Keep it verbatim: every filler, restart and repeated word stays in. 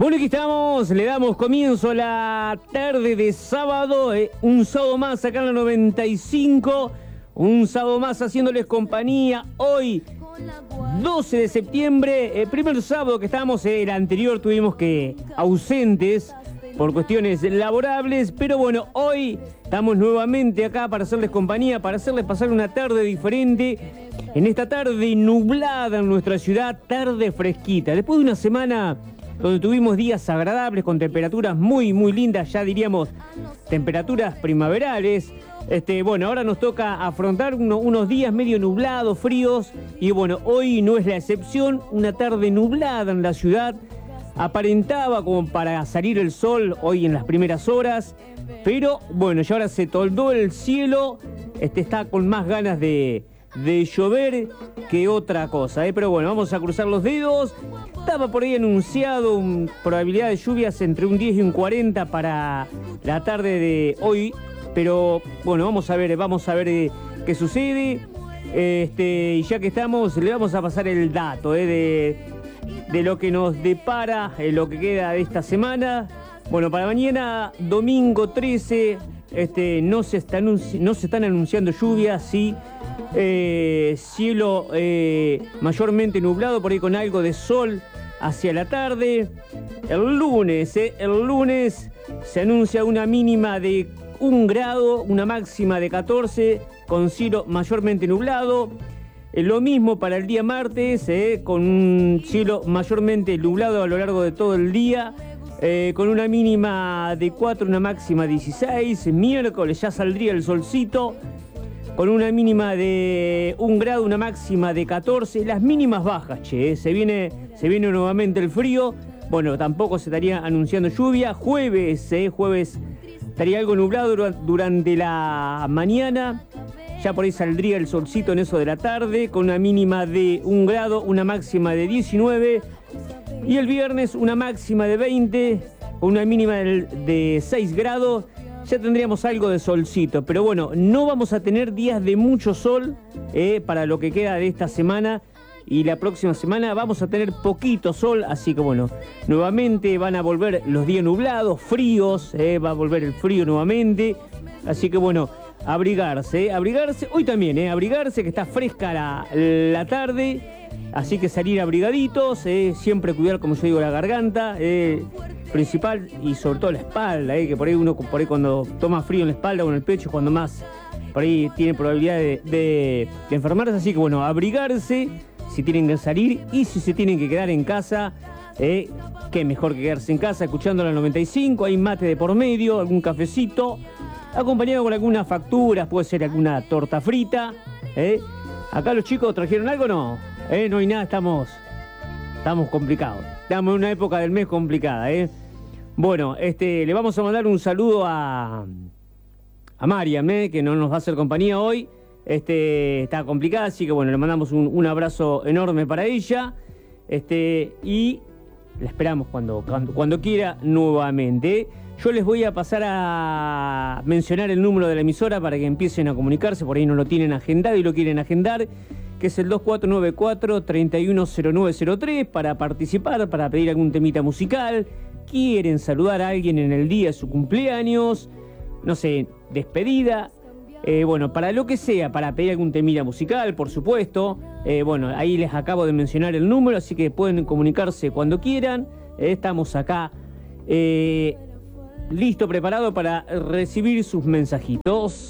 Bueno, aquí estamos, le damos comienzo a la tarde de sábado, eh, un sábado más acá en la noventa y cinco, un sábado más haciéndoles compañía. Hoy, doce de septiembre, el primer sábado que estábamos, eh, el anterior tuvimos que ausentes por cuestiones laborables, pero bueno, hoy estamos nuevamente acá para hacerles compañía, para hacerles pasar una tarde diferente, en esta tarde nublada en nuestra ciudad, tarde fresquita, después de una semana donde tuvimos días agradables con temperaturas muy, muy lindas, ya diríamos temperaturas primaverales. Este, bueno, ahora nos toca afrontar uno, unos días medio nublados, fríos, y bueno, hoy no es la excepción, una tarde nublada en la ciudad, aparentaba como para salir el sol hoy en las primeras horas, pero bueno, ya ahora se toldó el cielo, este está con más ganas de, de llover que otra cosa, ¿eh? Pero bueno, vamos a cruzar los dedos. Estaba por ahí anunciado una probabilidad de lluvias entre un diez y un cuarenta para la tarde de hoy, pero bueno, vamos a ver, vamos a ver eh, qué sucede. Este, y ya que estamos, le vamos a pasar el dato eh, de, de lo que nos depara, eh, lo que queda de esta semana. Bueno, para mañana, domingo trece, este, no, se está anunci- no se están anunciando lluvias, sí. Eh, cielo eh, mayormente nublado, por ahí con algo de sol hacia la tarde. El lunes, eh, el lunes se anuncia una mínima de un grado, una máxima de catorce, con cielo mayormente nublado. Eh, lo mismo para el día martes, eh, con un cielo mayormente nublado a lo largo de todo el día, eh, con una mínima de cuatro, una máxima de dieciséis. Miércoles ya saldría el solcito, con una mínima de un grado, una máxima de catorce. Las mínimas bajas, che, ¿eh? se viene, se viene nuevamente el frío. Bueno, tampoco se estaría anunciando lluvia. Jueves, ¿eh? Jueves estaría algo nublado durante la mañana. Ya por ahí saldría el solcito en eso de la tarde, con una mínima de un grado, una máxima de diecinueve. Y el viernes una máxima de veinte, con una mínima de seis grados. Ya tendríamos algo de solcito, pero bueno, no vamos a tener días de mucho sol eh, para lo que queda de esta semana, y la próxima semana vamos a tener poquito sol, así que bueno, nuevamente van a volver los días nublados, fríos, eh, va a volver el frío nuevamente, así que bueno, abrigarse, eh, abrigarse, hoy también, eh, abrigarse, que está fresca la, la tarde, así que salir abrigaditos, eh, siempre cuidar, como yo digo, la garganta, eh, principal, y sobre todo la espalda, eh, que por ahí uno por ahí cuando toma frío en la espalda o en el pecho, cuando más por ahí tiene probabilidad de, de, de enfermarse, así que bueno, abrigarse si tienen que salir, y si se tienen que quedar en casa, eh, qué mejor que quedarse en casa escuchando la noventa y cinco, hay mate de por medio, algún cafecito, acompañado con algunas facturas, puede ser alguna torta frita, eh. Acá los chicos trajeron algo, ¿no? Eh, no hay nada, estamos, estamos complicados, estamos en una época del mes complicada, eh. Bueno, este, le vamos a mandar un saludo a, a Mariam, eh, que no nos va a hacer compañía hoy. Este, está complicada, así que bueno, le mandamos un, un abrazo enorme para ella. Este, y la esperamos cuando, cuando, cuando quiera nuevamente. Yo les voy a pasar a mencionar el número de la emisora para que empiecen a comunicarse, por ahí no lo tienen agendado y lo quieren agendar, que es el dos cuatro nueve cuatro, tres uno cero nueve cero tres, para participar, para pedir algún temita musical, quieren saludar a alguien en el día de su cumpleaños, no sé, despedida, eh, bueno, para lo que sea, para pedir algún temita musical, por supuesto, eh, bueno, ahí les acabo de mencionar el número, así que pueden comunicarse cuando quieran, eh, estamos acá, eh, listo, preparado para recibir sus mensajitos.